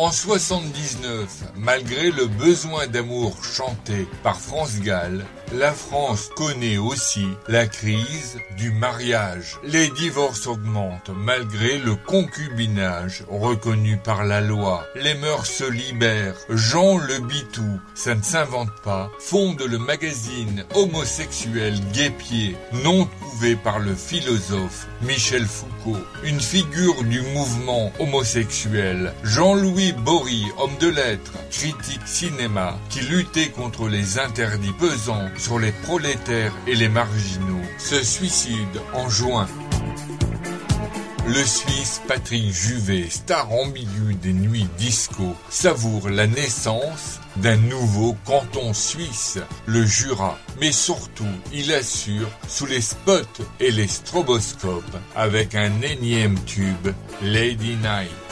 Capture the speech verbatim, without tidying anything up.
En soixante-dix-neuf, malgré le besoin d'amour chanté par France Gall, la France connaît aussi la crise du mariage. Les divorces augmentent malgré le concubinage reconnu par la loi. Les mœurs se libèrent. Jean Le Bitou, ça ne s'invente pas, fonde le magazine homosexuel Guépier, nom trouvé par le philosophe Michel Foucault. Une figure du mouvement homosexuel, Jean-Louis Bory, homme de lettres, critique cinéma, qui luttait contre les interdits pesants sur les prolétaires et les marginaux, se suicide en juin. Le Suisse Patrick Juvet, star ambiguë des nuits disco, savoure la naissance d'un nouveau canton suisse, le Jura. Mais surtout, il assure sous les spots et les stroboscopes avec un énième tube, Lady Night.